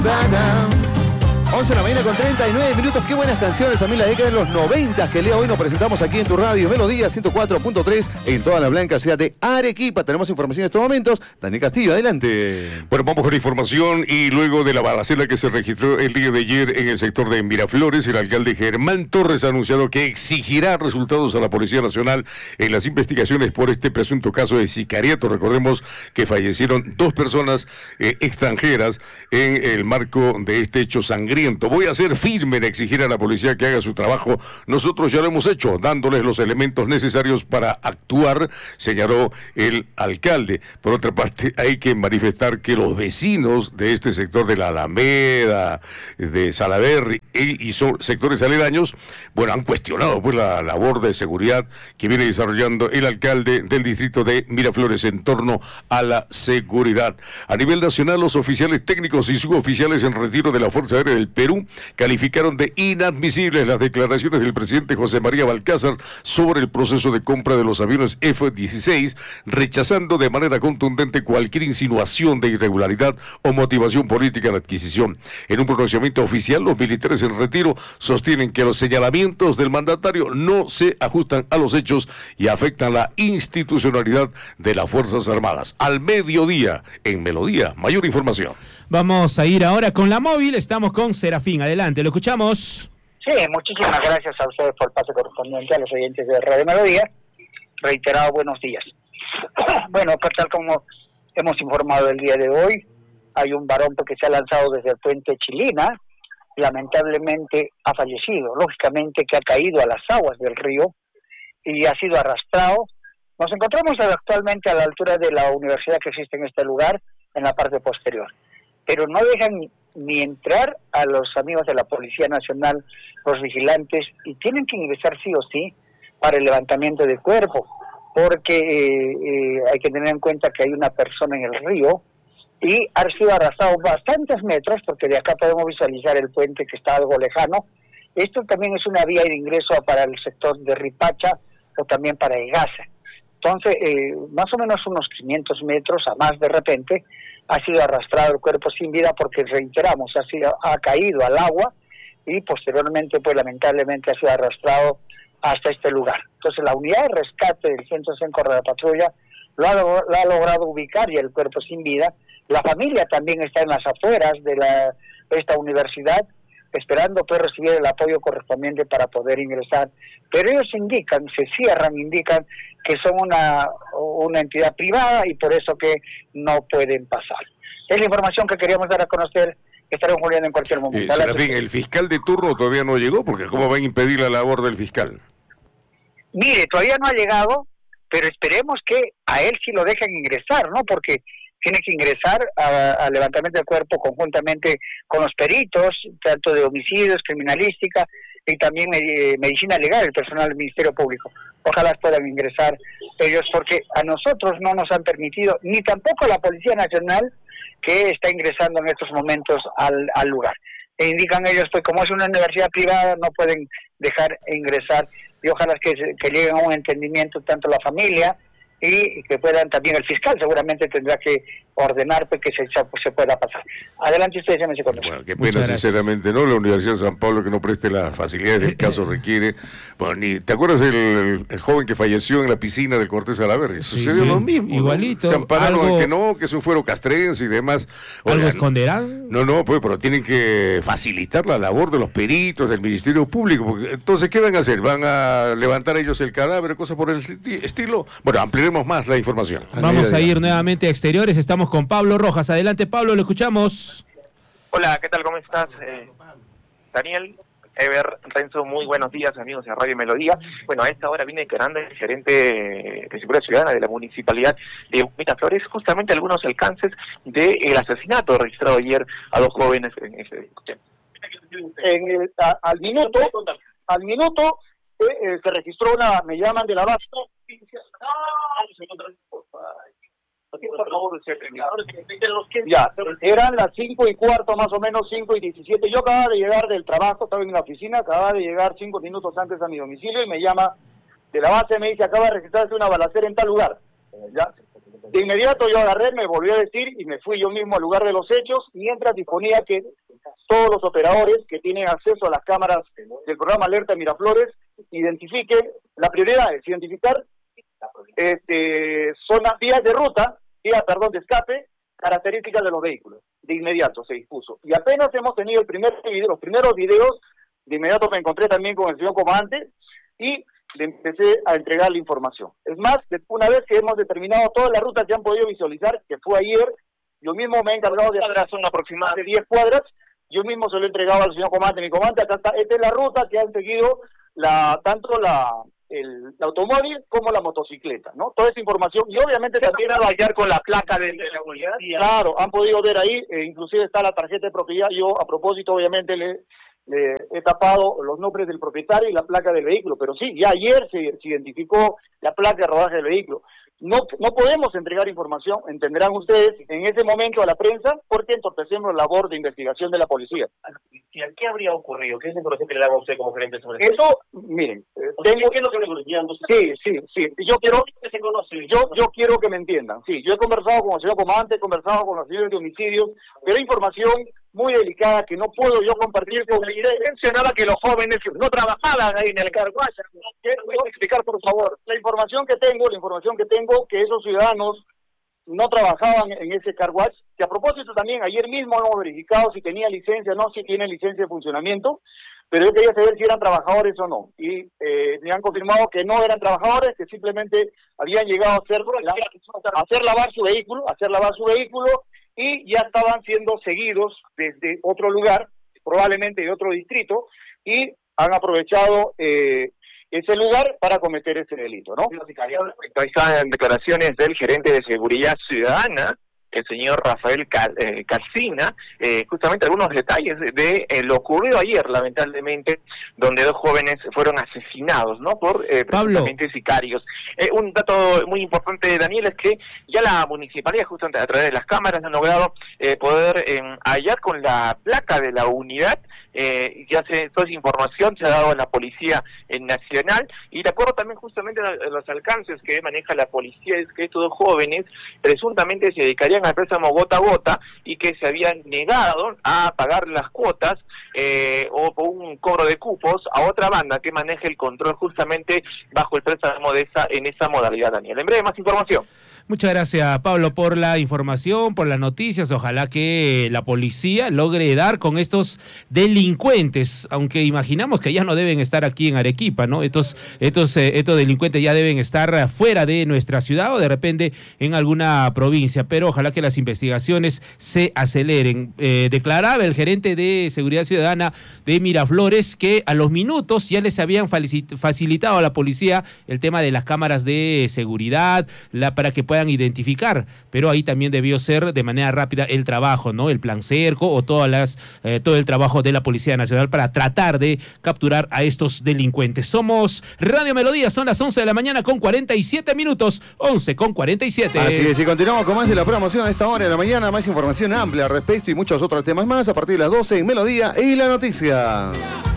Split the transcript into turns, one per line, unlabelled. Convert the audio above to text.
11 de la mañana con 39 minutos. Qué buenas canciones, familia, década de los 90 que el día de hoy nos presentamos aquí en tu radio Melodía 104.3 en toda la blanca ciudad de Arequipa. Tenemos información en estos momentos. Daniel Castillo, adelante.
Bueno, vamos con la información y luego de la balacera que se registró el día de ayer en el sector de Miraflores, el alcalde Germán Torres ha anunciado que exigirá resultados a la Policía Nacional en las investigaciones por este presunto caso de sicariato. Recordemos que fallecieron 2 personas extranjeras en el marco de este hecho sangriento. Voy a ser firme en exigir a la policía que haga su trabajo. Nosotros ya lo hemos hecho, dándoles los elementos necesarios para actuar, señaló el alcalde. Por otra parte, hay que manifestar que los vecinos de este sector de la Alameda, de Salaberry y sectores aledaños, bueno, han cuestionado pues la labor de seguridad que viene desarrollando el alcalde del distrito de Miraflores en torno a la seguridad. A nivel nacional, los oficiales técnicos y suboficiales en retiro de la Fuerza Aérea del Perú calificaron de inadmisibles las declaraciones del presidente José María Balcázar sobre el proceso de compra de los aviones F-16, rechazando de manera contundente cualquier insinuación de irregularidad o motivación política en la adquisición. En un pronunciamiento oficial, los militares en retiro sostienen que los señalamientos del mandatario no se ajustan a los hechos y afectan la institucionalidad de las Fuerzas Armadas. Al mediodía, en Melodía, mayor información.
Vamos a ir ahora con la móvil, estamos con Serafín, adelante, lo escuchamos.
Sí, muchísimas gracias a ustedes por el pase correspondiente, a los oyentes de Radio Melodía. Reiterado, buenos días. Bueno, pues tal como hemos informado el día de hoy, hay un varón que se ha lanzado desde el puente Chilina, lamentablemente ha fallecido, lógicamente que ha caído a las aguas del río y ha sido arrastrado. Nos encontramos actualmente a la altura de la universidad que existe en este lugar, en la parte posterior. Pero no dejan ni entrar a los amigos de la Policía Nacional, los vigilantes, y tienen que ingresar sí o sí para el levantamiento del cuerpo, porque hay que tener en cuenta que hay una persona en el río y ha sido arrastrado bastantes metros, porque de acá podemos visualizar el puente que está algo lejano. Esto también es una vía de ingreso para el sector de Ripacha o también para Egasa. Entonces, más o menos unos 500 metros a más de repente, ha sido arrastrado el cuerpo sin vida porque, reiteramos, ha caído al agua y posteriormente, pues lamentablemente, ha sido arrastrado hasta este lugar. Entonces, la unidad de rescate del Centro Senco de la Patrulla lo ha logrado ubicar y el cuerpo sin vida. La familia también está en las afueras de esta universidad, esperando pues recibir el apoyo correspondiente para poder ingresar. Pero ellos indican que son una entidad privada y por eso que no pueden pasar. Es la información que queríamos dar a conocer, estaremos volviendo en cualquier momento.
Serafín, el fiscal de turno todavía no llegó, porque ¿cómo van a impedir la labor del fiscal?
Mire, todavía no ha llegado, pero esperemos que a él sí lo dejen ingresar, ¿no? Porque tiene que ingresar al levantamiento del cuerpo conjuntamente con los peritos, tanto de homicidios, criminalística y también medicina legal, el personal del Ministerio Público. Ojalá puedan ingresar ellos, porque a nosotros no nos han permitido, ni tampoco a la Policía Nacional, que está ingresando en estos momentos al lugar. E indican ellos, pues como es una universidad privada, no pueden dejar ingresar, y ojalá que lleguen a un entendimiento tanto la familia y que puedan también, el fiscal seguramente tendrá que ordenar pues, que se pueda pasar. Adelante ustedes, ya me se conocen.
Bueno, qué pena sinceramente, ¿no? La Universidad de San Pablo que no preste las facilidades que el caso requiere. Bueno, ¿te acuerdas el joven que falleció en la piscina del Cortés Salaverry? Sucedió lo mismo.
Igualito.
¿No? Se ampararon que es un fuero castrense y demás.
¿Algo esconderán?
No, pues, pero tienen que facilitar la labor de los peritos, del Ministerio Público. Porque, entonces, ¿qué van a hacer? ¿Van a levantar ellos el cadáver, cosas por el estilo? Bueno, ampliaremos más la información.
Vamos a ir nuevamente a exteriores, estamos con Pablo Rojas. Adelante, Pablo, lo escuchamos.
Hola, ¿qué tal? ¿Cómo estás? Daniel, Ever, Renzo, muy buenos días, amigos de Radio Melodía. Bueno, a esta hora viene declarando el gerente de Seguridad Ciudadana de la Municipalidad de Miraflores justamente algunos alcances del asesinato registrado ayer a 2 jóvenes en ese
al minuto se registró me llaman de la base. Ya, eran las 5:15 más o menos, 5:17. Yo acababa de llegar del trabajo, estaba en la oficina, acababa de llegar 5 minutos antes a mi domicilio y me llama de la base, me dice, acaba de registrarse una balacera en tal lugar. Ya, De inmediato yo agarré, me volvió a decir y me fui yo mismo al lugar de los hechos, mientras disponía que todos los operadores que tienen acceso a las cámaras del programa Alerta Miraflores identifiquen, la prioridad es identificar zonas, vías de ruta, de escape, características de los vehículos. De inmediato se dispuso. Y apenas hemos tenido los primeros videos, de inmediato me encontré también con el señor comandante y le empecé a entregar la información. Es más, una vez que hemos determinado todas las rutas que han podido visualizar, que fue ayer, yo mismo me he encargado de hacer son aproximadamente 10 cuadras, yo mismo se lo he entregado al señor comandante. Mi comandante, acá está, esta es la ruta que han seguido tanto el automóvil como la motocicleta, ¿no? Toda esa información, y obviamente también a vallar con la placa de la unidad. Claro, han podido ver ahí, inclusive está la tarjeta de propiedad. Yo, a propósito, obviamente le he tapado los nombres del propietario y la placa del vehículo, pero sí, ya ayer se identificó la placa de rodaje del vehículo. No podemos entregar información, entenderán ustedes, en ese momento a la prensa, porque entorpecemos la labor de investigación de la policía.
¿Qué habría ocurrido? ¿Qué es la información que le daba a usted como gerente sobre
eso? Miren,
¿qué es lo que le conocían?
Sí. Yo quiero que me entiendan. Sí, yo he conversado con el señor comandante, he conversado con los señores de homicidios, pero hay información muy delicada que no puedo yo compartir con la idea. Mencionaba que los jóvenes no trabajaban ahí en el Carguash. ¿Puedo explicar, por favor? La información que tengo, que esos ciudadanos no trabajaban en ese Carguash, que a propósito también ayer mismo hemos verificado si tenía licencia, no, si tiene licencia de funcionamiento, pero yo quería saber si eran trabajadores o no. Y me han confirmado que no eran trabajadores, que simplemente habían llegado a hacer lavar su vehículo, y ya estaban siendo seguidos desde otro lugar, probablemente de otro distrito, y han aprovechado ese lugar para cometer ese delito, ¿no?
Ahí están declaraciones del gerente de Seguridad Ciudadana, el señor Rafael Calcina, justamente algunos detalles de lo ocurrido ayer, lamentablemente, donde 2 jóvenes fueron asesinados, ¿no? Por presuntamente sicarios. Un dato muy importante, Daniel, es que ya la municipalidad, justamente a través de las cámaras, han logrado poder hallar con la placa de la unidad. Ya toda esa información se ha dado a la Policía Nacional, y de acuerdo también justamente a los alcances que maneja la policía, es que estos 2 jóvenes presuntamente se dedicarían al préstamo gota a gota y que se habían negado a pagar las cuotas o por un cobro de cupos a otra banda que maneje el control justamente bajo el préstamo en esa modalidad, Daniel. En breve, más información.
Muchas gracias, Pablo, por la información, por las noticias. Ojalá que la policía logre dar con estos delincuentes, aunque imaginamos que ya no deben estar aquí en Arequipa, ¿no? Estos delincuentes ya deben estar fuera de nuestra ciudad o de repente en alguna provincia, pero ojalá que las investigaciones se aceleren. Declaraba el gerente de Seguridad Ciudadana de Miraflores que a los minutos ya les habían facilitado a la policía el tema de las cámaras de seguridad, para que puedan identificar, pero ahí también debió ser de manera rápida el trabajo, ¿no? El plan cerco o todo el trabajo de la Policía Nacional para tratar de capturar a estos delincuentes. Somos Radio Melodía, son las 11 de la mañana con 47 minutos, 11:47.
Así es, y continuamos con más de la programación a esta hora de la mañana, más información amplia al respecto y muchos otros temas más a partir de las 12 en Melodía y la noticia.